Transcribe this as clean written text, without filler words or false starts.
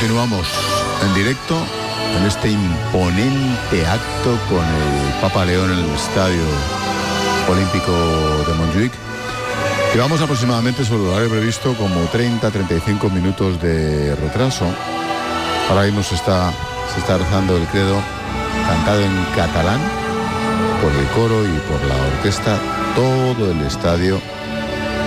Continuamos en directo en este imponente acto con el Papa León en el Estadio Olímpico de Montjuic. Llevamos aproximadamente sobre el horario previsto como 30-35 minutos de retraso. Ahora mismo se está rezando el credo cantado en catalán por el coro y por la orquesta. Todo el estadio